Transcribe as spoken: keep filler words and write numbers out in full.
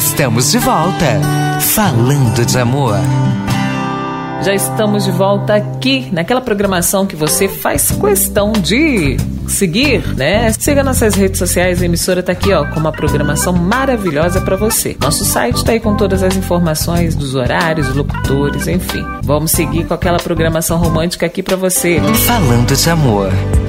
Estamos de volta, falando de amor. Já estamos de volta aqui naquela programação que você faz questão de seguir, né? Siga nossas redes sociais, a emissora tá aqui, ó, com uma programação maravilhosa para você. Nosso site tá aí com todas as informações dos horários, locutores, enfim. Vamos seguir com aquela programação romântica aqui para você. Falando de amor.